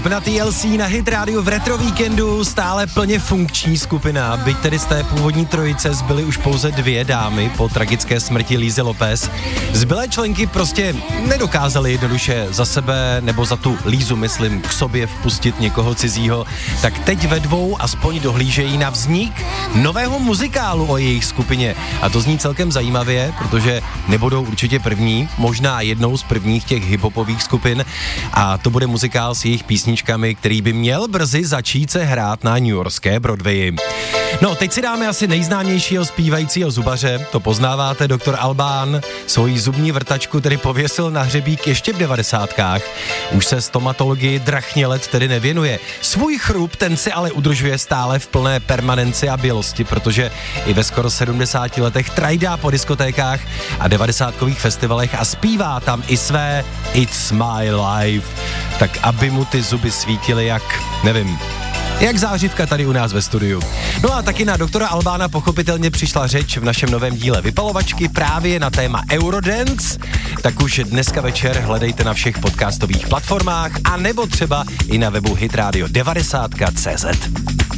Skupina TLC na Hit Radio v Retro Víkendu, stále plně funkční skupina, byť tedy z té původní trojice zbyly už pouze 2 dámy po tragické smrti Lízy Lopez. Zbylé členky prostě nedokázaly jednoduše za sebe, nebo za tu Lízu, myslím, k sobě vpustit někoho cizího, tak teď ve dvou aspoň dohlížejí na vznik nového muzikálu o jejich skupině. A to zní celkem zajímavě, protože nebudou určitě první, možná jednou z prvních těch hiphopových skupin, a to bude muzikál s jejich písničkami, který by měl brzy začít se hrát na newyorské Broadwayi. No, teď si dáme asi nejznámějšího zpívajícího zubaře, to poznáváte, doktor Albán, svoji zubní vrtačku tedy pověsil na hřebík ještě v 90kách. Už se stomatologii drachně let tedy nevěnuje. Svůj chrup ten si ale udržuje stále v plné permanenci a bělosti, protože i ve skoro 70 letech trajdá po diskotékách a 90kových festivalech a zpívá tam i své It's My Life. Tak aby mu ty zuby svítily jak, nevím, jak zářivka tady u nás ve studiu. No a taky na doktora Albána pochopitelně přišla řeč v našem novém díle Vypalovačky právě na téma Eurodance. Tak už dneska večer hledejte na všech podcastových platformách a nebo třeba i na webu hitradio90.cz.